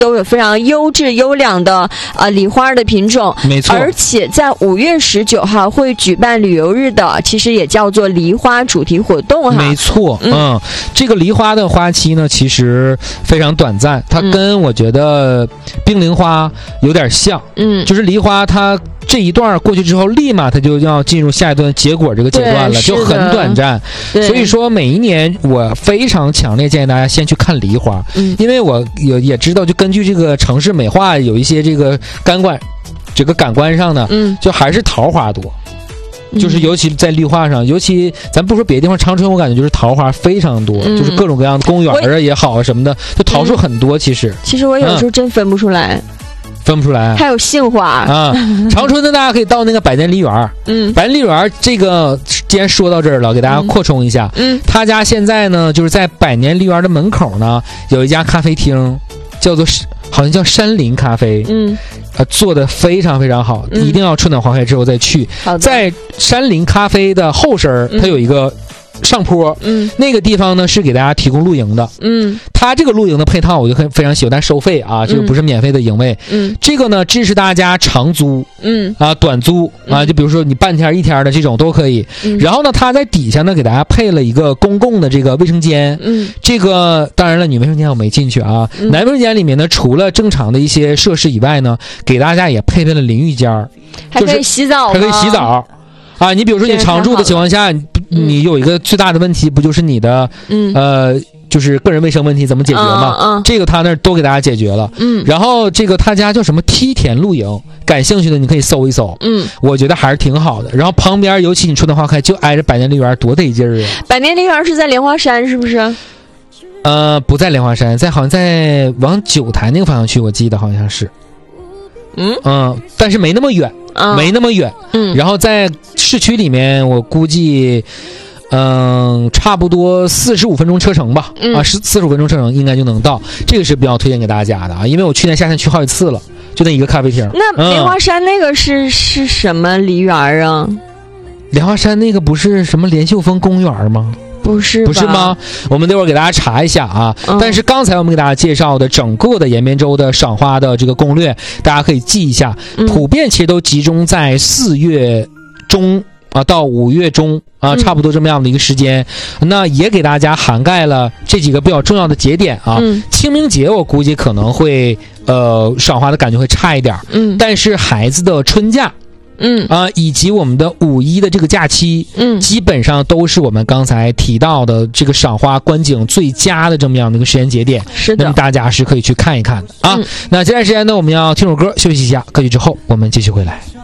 都有非常优质优良的梨花的品种， 没错。 而且在5月19号会举办旅游日的，其实也叫做梨花主题活动哈。 没错，这个梨花的花期呢，其实非常短暂，它跟我觉得冰凌花有点像，就是梨花它这一段过去之后，立马它就要进入下一段结果这个阶段了，就很短暂。所以说每一年我非常强烈建议大家先去看梨花，因为我也知道，就根据这个城市美化有一些这个感官上呢，就还是桃花多。就是尤其在绿化上，尤其咱不说别的地方，长春我感觉就是桃花非常多，就是各种各样的公园啊也好啊什么的，就桃树很多。其实我有时候真分不出来。还有杏花啊！长春的大家可以到那个百年梨园，百年梨园这个既然说到这儿了，给大家扩充一下，他家现在呢就是在百年梨园的门口呢有一家咖啡厅，好像叫山林咖啡，做的非常非常好，一定要春暖花开之后再去。在山林咖啡的后身它有一个上坡，那个地方呢是给大家提供露营的，它这个露营的配套我就非常喜欢，但收费啊，这个不是免费的营位，这个呢支持大家长租，短租啊，就比如说你半天一天的这种都可以。然后呢，它在底下呢给大家配了一个公共的这个卫生间，这个当然了，女卫生间我没进去啊，男卫生间里面呢除了正常的一些设施以外呢，给大家也配备了淋浴间， 还可以洗澡， 还可以洗澡。啊，你比如说你常住的情况下，你有一个最大的问题，不就是你的就是个人卫生问题怎么解决吗？这个他那儿都给大家解决了。然后这个他家叫什么梯田露营，感兴趣的你可以搜一搜。我觉得还是挺好的。然后旁边尤其你春暖花开，就挨着百年梨园，多得劲儿啊！ 百年梨园是在莲花山是不是？ 不在莲花山，好像在往九台那个方向去，我记得好像是。但是没那么远，然后在市区里面，我估计，差不多45分钟车程吧，啊，45分钟车程应该就能到。这个是比较推荐给大家的啊，因为我去年夏天去好几次了，就那一个咖啡厅。 那莲花山那个是什么梨园啊？ 莲花山那个不是什么莲秀峰公园吗？ 不是吗？我们待会儿给大家查一下啊。但是刚才我们给大家介绍的整个的延边州的赏花的这个攻略，大家可以记一下。普遍其实都集中在4月中啊到5月中啊，差不多这么样的一个时间。那也给大家涵盖了这几个比较重要的节点啊。清明节我估计可能会赏花的感觉会差一点，但是孩子的春假。以及我们的5一的这个假期，基本上都是我们刚才提到的这个赏花观景最佳的这么样的一个时间节点。 是的， 那么大家是可以去看一看的啊。那接下来时间呢，我们要听首歌休息一下，歌曲之后我们继续回来。